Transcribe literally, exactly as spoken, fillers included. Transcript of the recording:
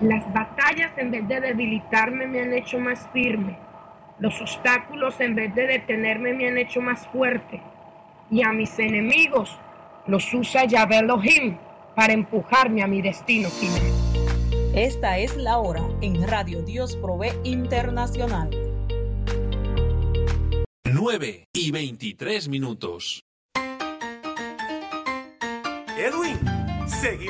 Las batallas en vez de debilitarme me han hecho más firme. Los obstáculos en vez de detenerme me han hecho más fuerte. Y a mis enemigos los usa Yahvé Elohim para empujarme a mi destino final. Esta es la hora en Radio Dios Provee Internacional. nueve y veintitrés minutos. Edwin, seguimos